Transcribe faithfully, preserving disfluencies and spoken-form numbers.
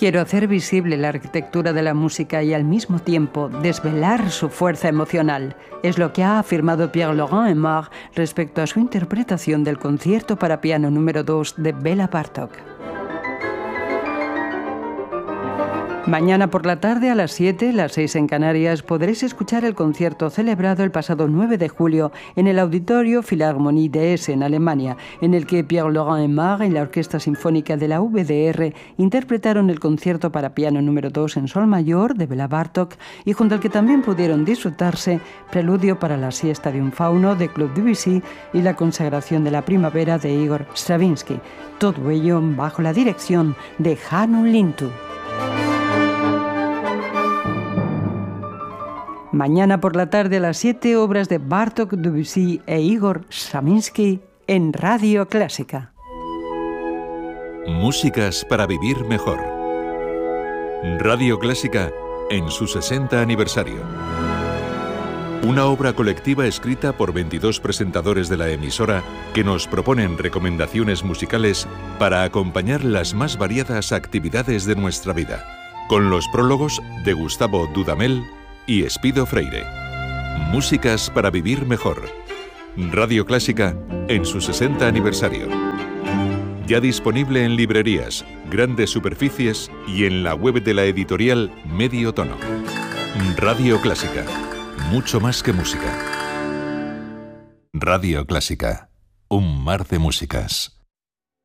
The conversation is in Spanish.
Quiero hacer visible la arquitectura de la música y al mismo tiempo desvelar su fuerza emocional. Es lo que ha afirmado Pierre-Laurent Aimard respecto a su interpretación del concierto para piano número dos de Béla Bartók. Mañana por la tarde a las siete, las seis en Canarias, podréis escuchar el concierto celebrado el pasado nueve de julio en el Auditorio Philharmonie de Essen, en Alemania, en el que Pierre-Laurent Aimard y la Orquesta Sinfónica de la V D R interpretaron el concierto para piano número dos en sol mayor de Béla Bartók y junto al que también pudieron disfrutarse Preludio para la siesta de un fauno de Claude Debussy y la consagración de la primavera de Igor Stravinsky. Todo ello bajo la dirección de Hannu Lintu. Mañana por la tarde a las siete, obras de Bartók, Debussy e Igor Stravinsky en Radio Clásica. Músicas para vivir mejor. Radio Clásica en su sesenta aniversario. Una obra colectiva escrita por veintidós presentadores de la emisora que nos proponen recomendaciones musicales para acompañar las más variadas actividades de nuestra vida. Con los prólogos de Gustavo Dudamel y Espido Freire. Músicas para vivir mejor. Radio Clásica en su sesenta aniversario. Ya disponible en librerías, grandes superficies y en la web de la editorial Medio Tono. Radio Clásica. Mucho más que música. Radio Clásica. Un mar de músicas.